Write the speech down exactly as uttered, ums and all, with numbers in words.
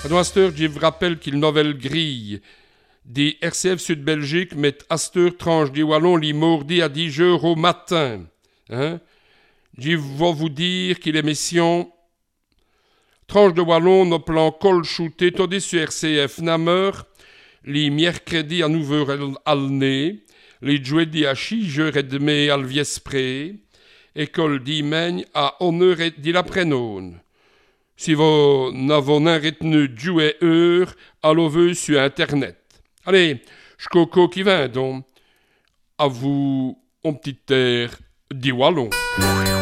Alors, Asteur, je vous rappelle qu'il nouvelle grille des R C F Sud-Belgique met Asteur tranche des Wallons les mardi à dix heures au matin. Hein? Je vais vous dire qu'il émission tranche de Wallon no plan col shooté tandis sur R C F Namer les mercredis à neuf heures al nez, les jeudis à six heures trente al viespre, école d'Imegne à une heure de l'après-midi. Si vous n'avez retenu jouer heure, allez sur Internet. Allez, je coco qui vint donc. À vous, un petit air, dit Wallon.